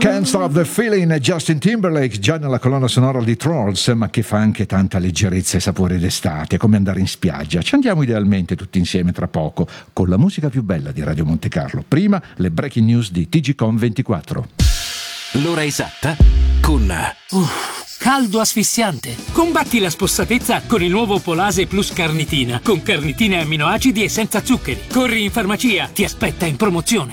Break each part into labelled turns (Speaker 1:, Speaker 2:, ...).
Speaker 1: Can't Stop the Feeling, Justin Timberlake, già nella colonna sonora di Trolls, ma che fa anche tanta leggerezza e sapore d'estate, come andare in spiaggia. Ci andiamo idealmente tutti insieme tra poco, con la musica più bella di Radio Monte Carlo. Prima le breaking news di TGCOM24.
Speaker 2: L'ora esatta con...
Speaker 3: caldo asfissiante. Combatti la spossatezza con il nuovo Polase Plus Carnitina, con carnitine e amminoacidi e senza zuccheri. Corri in farmacia, ti aspetta in promozione.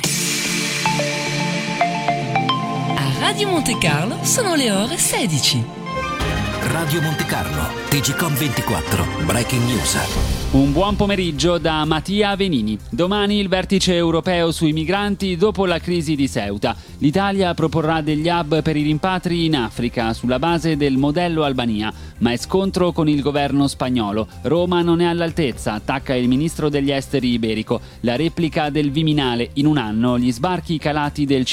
Speaker 4: Radio Monte Carlo sono le ore 16.
Speaker 2: Radio Monte Carlo, TGCOM24, Breaking News.
Speaker 5: Un buon pomeriggio da Mattia Avenini. Domani il vertice europeo sui migranti dopo la crisi di Ceuta. L'Italia proporrà degli hub per i rimpatri in Africa sulla base del modello Albania, ma è scontro con il governo spagnolo. Roma non è all'altezza, attacca il ministro degli esteri iberico. La replica del Viminale, in un anno gli sbarchi calati del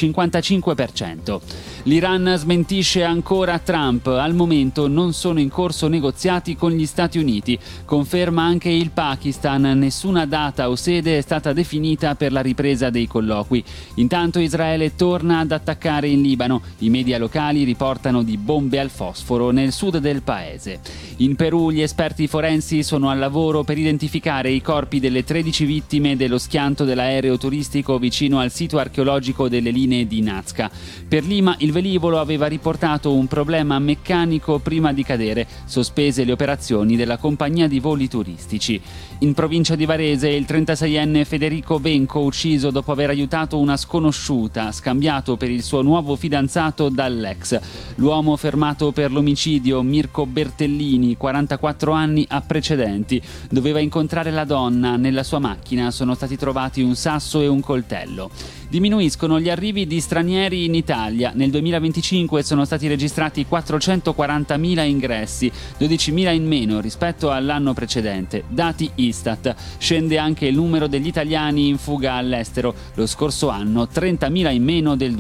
Speaker 5: 55%. L'Iran smentisce ancora Trump, al momento non sono in corso negoziati con gli Stati Uniti. Conferma anche il Pakistan, nessuna data o sede è stata definita per la ripresa dei colloqui. Intanto Israele torna ad attaccare in Libano. I media locali riportano di bombe al fosforo nel sud del paese. In Perù gli esperti forensi sono al lavoro per identificare i corpi delle 13 vittime dello schianto dell'aereo turistico vicino al sito archeologico delle linee di Nazca. Per Lima il velivolo aveva riportato un problema meccanico prima di cadere, sospese le operazioni della compagnia di voli turistici. In provincia di Varese il 36enne Federico Benco, ucciso dopo aver aiutato una sconosciuta, scambiato per il suo nuovo fidanzato dall'ex. L'uomo fermato per l'omicidio, Mirko Bertellini, 44 anni, ha precedenti. Doveva incontrare la donna, nella sua macchina sono stati trovati un sasso e un coltello. Diminuiscono gli arrivi di stranieri in Italia. Nel 2025 sono stati registrati 440.000 ingressi, 12.000 in meno rispetto all'anno precedente. Dati Istat. Scende anche il numero degli italiani in fuga all'estero. Lo scorso anno 30.000 in meno del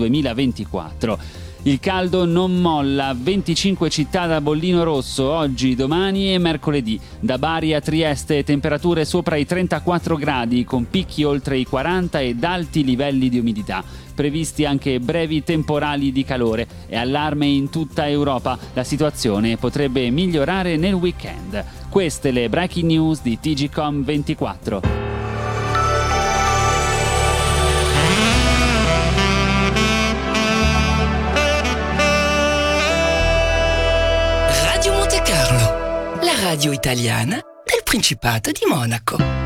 Speaker 5: 2024. Il caldo non molla, 25 città da bollino rosso oggi, domani e mercoledì. Da Bari a Trieste temperature sopra i 34 gradi con picchi oltre i 40 ed alti livelli di umidità. Previsti anche brevi temporali di calore e allarme in tutta Europa. La situazione potrebbe migliorare nel weekend. Queste le breaking news di TGCOM24.
Speaker 4: Radio Monte Carlo, la radio italiana del Principato di Monaco.